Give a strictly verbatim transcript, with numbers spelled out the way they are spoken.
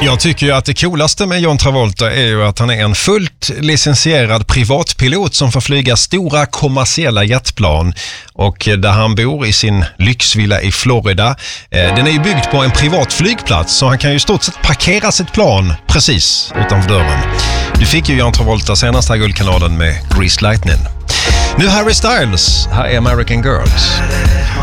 Jag tycker ju att det coolaste med John Travolta är ju att han är en fullt licensierad privatpilot som får flyga stora kommersiella jetplan, och där han bor i sin lyxvilla i Florida. Den är ju byggd på en privat flygplats, så han kan ju stort sett parkera sitt plan precis utanför dörren. Du fick ju John Travolta senast här Guldkanalen med Grease Lightning. Nu Harry Styles, här är American Girls.